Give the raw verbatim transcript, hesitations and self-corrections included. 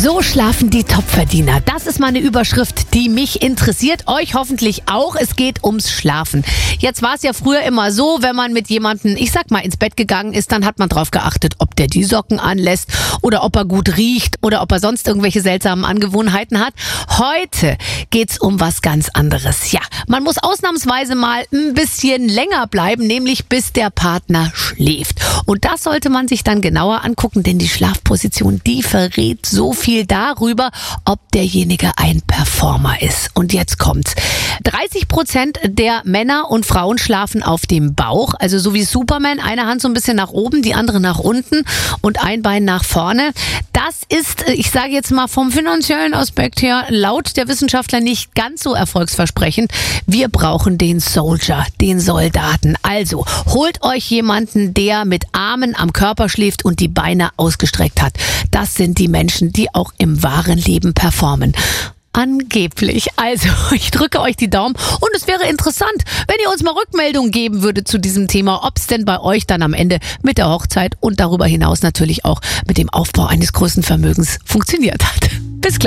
So schlafen die Topverdiener. Das ist mal eine Überschrift, die mich interessiert. Euch hoffentlich auch. Es geht ums Schlafen. Jetzt war es ja früher immer so, wenn man mit jemandem, ich sag mal, ins Bett gegangen ist, dann hat man drauf geachtet, ob der die Socken anlässt oder ob er gut riecht oder ob er sonst irgendwelche seltsamen Angewohnheiten hat. Heute geht's um was ganz anderes. Ja, man muss ausnahmsweise mal ein bisschen länger bleiben, nämlich bis der Partner schläft. Und das sollte man sich dann genauer angucken, denn die Schlafposition, die verrät so viel darüber, ob derjenige ein Performer ist. Und jetzt kommt's. dreißig Prozent der Männer und Frauen schlafen auf dem Bauch, also so wie Superman, eine Hand so ein bisschen nach oben, die andere nach unten und ein Bein nach vorne. Das ist, ich sage jetzt mal vom finanziellen Aspekt her, laut der Wissenschaftler nicht ganz so erfolgsversprechend. Wir brauchen den Soldier, den Soldaten. Also holt euch jemanden, der mit Armen am Körper schläft und die Beine ausgestreckt hat. Das sind die Menschen, die auch im wahren Leben performen. Angeblich. Also, ich drücke euch die Daumen und es wäre interessant, wenn ihr uns mal Rückmeldungen geben würdet zu diesem Thema, ob es denn bei euch dann am Ende mit der Hochzeit und darüber hinaus natürlich auch mit dem Aufbau eines großen Vermögens funktioniert hat. Bis gleich.